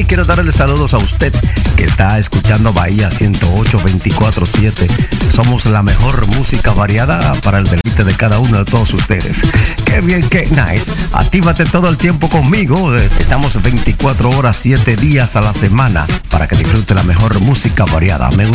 Y quiero darle saludos a usted que está escuchando Bahía 108 24/7. Somos la mejor música variada para el deleite de cada uno de todos ustedes. Qué bien, qué nice. Actívate todo el tiempo conmigo. Estamos 24 horas, 7 días a la semana para que disfrute la mejor música variada. Me